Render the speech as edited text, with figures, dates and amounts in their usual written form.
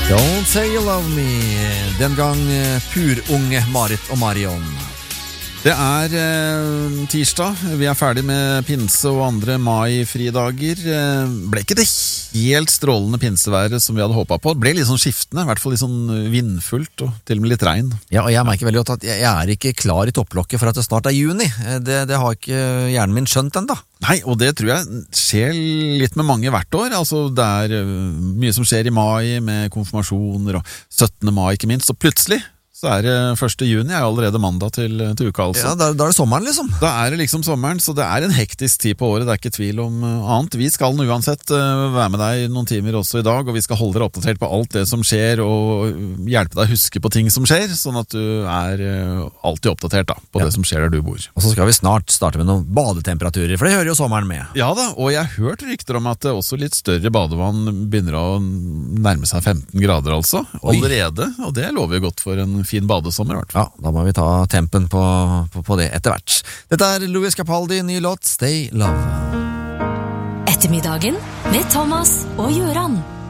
Don't Say You Love Me. Den gang purunge Marit og Marion. Det tirsdag, vi ferdig med pinse og andre mai-fridager. Ble ikke det helt strålende pinseværet som vi hadde håpet på? Det ble litt sånn skiftende, i hvert fall litt sånn vindfullt og til og med litt regn. Ja, og jeg merker veldig godt at jeg ikke klar i topplokket for at det snart juni. Det har ikke hjernen min skjønt enda. Nei, og det tror jeg skjer litt med mange hvert år. Altså, det mye som skjer i mai med konfirmasjoner og 17. mai ikke minst, så plutselig så det 1. juni allerede mandag til uka altså. Ja, da det sommeren liksom. Da det liksom sommeren, så det en hektisk tid på året, det ikke tvil om annet. Vi skal uansett være med deg noen timer også i dag, og vi skal holde deg oppdatert på alt det som skjer, og hjelpe deg å huske på ting som skjer, sånn at du alltid oppdatert da, på det som skjer der du bor. Og så skal vi snart starte med noen badetemperaturer, for det hører jo sommeren med. Ja da, og jeg har hørt rykter om at også litt større badevann begynner å nærme seg 15 grader altså, allerede, og det lover jo godt for en fin badesommer i hvert fall. Ja, da må vi ta tempen på det etter hvert. Dette Louis Capaldi, ny låt Stay Love. Ettermiddagen med Thomas og Jøran.